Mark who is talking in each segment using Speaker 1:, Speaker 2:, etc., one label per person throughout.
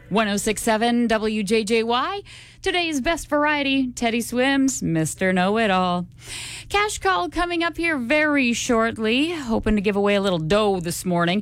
Speaker 1: 106.7 WJJY. Today's best variety, Teddy Swims, Mr. Know-It-All. Cash call coming up here very shortly. Hoping to give away a little dough this morning.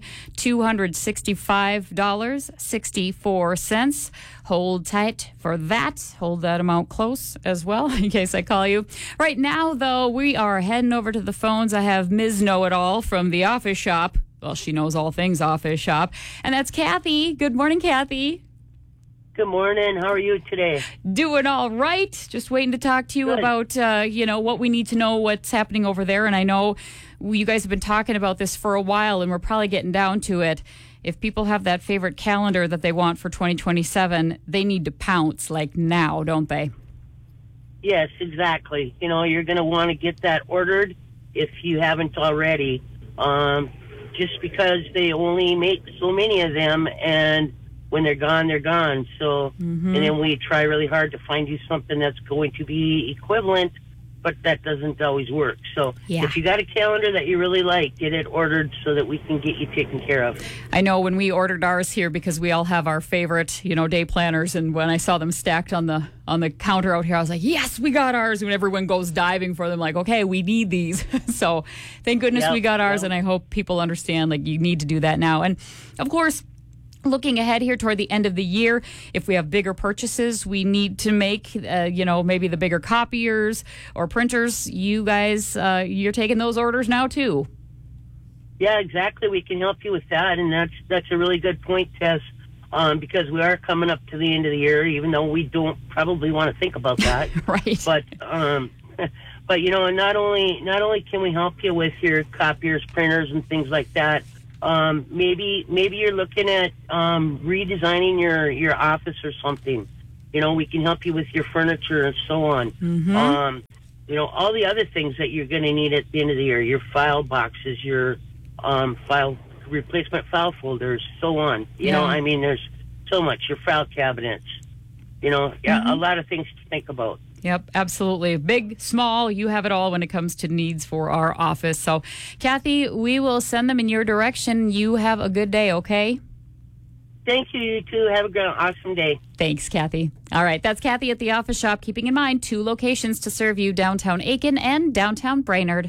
Speaker 1: $265.64. Hold tight for that. Hold that amount close as well in case I call you. Right now, though, we are heading over to the phones. I have Ms. Know-It-All from the office shop. Well, she knows all things office shop. And that's Kathy. Good morning, Kathy.
Speaker 2: Good morning. How are you today?
Speaker 1: Doing all right. Just waiting to talk to you about, what we need to know, what's happening over there. And I know you guys have been talking about this for a while, and we're probably getting down to it. If people have that favorite calendar that they want for 2027, they need to pounce like now, don't they?
Speaker 2: Yes, exactly. You're going to want to get that ordered if you haven't already, just because they only make so many of them, and when they're gone, they're gone. So, And then we try really hard to find you something that's going to be equivalent, but that doesn't always work. So if you got a calendar that you really like, get it ordered so that we can get you taken care of.
Speaker 1: I know when we ordered ours here, because we all have our favorite, day planners, and when I saw them stacked on the counter out here, I was like, yes, we got ours. When everyone goes diving for them, like, okay, we need these. So thank goodness we got ours, and I hope people understand, like, you need to do that now. And of course, looking ahead here toward the end of the year, if we have bigger purchases we need to make, maybe the bigger copiers or printers, you guys, you're taking those orders now too.
Speaker 2: Yeah, exactly. We can help you with that, and that's a really good point, Tess, because we are coming up to the end of the year, even though we don't probably want to think about that.
Speaker 1: Right.
Speaker 2: But not only can we help you with your copiers, printers, and things like that. Maybe you're looking at redesigning your office or something. We can help you with your furniture and so on. All the other things that you're going to need at the end of the year, your file boxes, your replacement file folders, so on. There's so much. Your file cabinets. A lot of things to think about.
Speaker 1: Yep, absolutely. Big, small, you have it all when it comes to needs for our office. So, Kathy, we will send them in your direction. You have a good day, okay?
Speaker 2: Thank you. You too. Have a good, awesome day.
Speaker 1: Thanks, Kathy. All right, that's Kathy at the office shop, keeping in mind 2 locations to serve you, downtown Aiken and downtown Brainerd.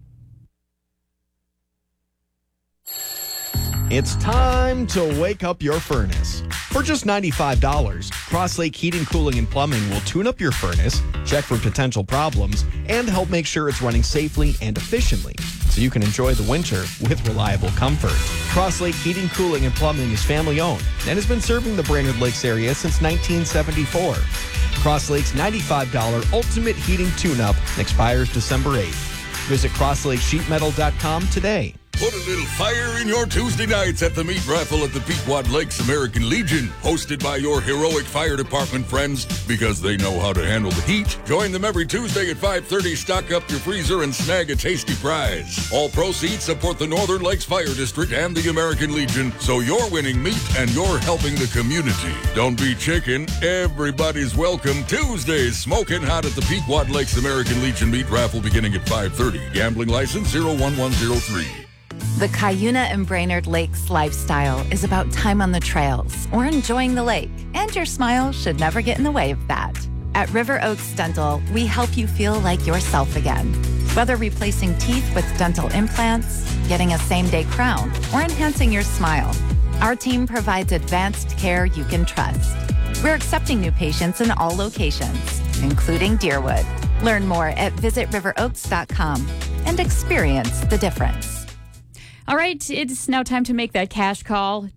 Speaker 3: It's time to wake up your furnace. For just $95, Cross Lake Heating, Cooling, and Plumbing will tune up your furnace, check for potential problems, and help make sure it's running safely and efficiently so you can enjoy the winter with reliable comfort. Cross Lake Heating, Cooling, and Plumbing is family-owned and has been serving the Brainerd Lakes area since 1974. Cross Lake's $95 Ultimate Heating Tune-Up expires December 8th. Visit crosslakesheetmetal.com today.
Speaker 4: Put a little fire in your Tuesday nights at the meat raffle at the Pequot Lakes American Legion, hosted by your heroic fire department friends because they know how to handle the heat. Join them every Tuesday at 5:30. Stock up your freezer and snag a tasty prize. All proceeds support the Northern Lakes Fire District and the American Legion, so you're winning meat and you're helping the community. Don't be chicken. Everybody's welcome. Tuesdays, smoking hot at the Pequot Lakes American Legion meat raffle beginning at 5:30. Gambling license 01103.
Speaker 5: The Cuyuna and Brainerd Lakes lifestyle is about time on the trails or enjoying the lake, and your smile should never get in the way of that. At River Oaks Dental, we help you feel like yourself again. Whether replacing teeth with dental implants, getting a same-day crown, or enhancing your smile, our team provides advanced care you can trust. We're accepting new patients in all locations, including Deerwood. Learn more at visitriveroaks.com and experience the difference.
Speaker 1: All right, it's now time to make that cash call.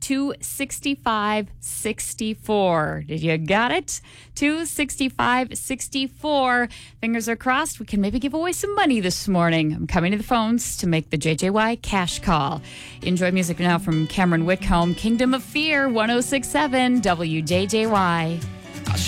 Speaker 1: $265.64. Did you got it? $265.64. Fingers are crossed. We can maybe give away some money this morning. I'm coming to the phones to make the JJY cash call. Enjoy music now from Cameron Whitcomb. Kingdom of Fear, 106.7 WJJY.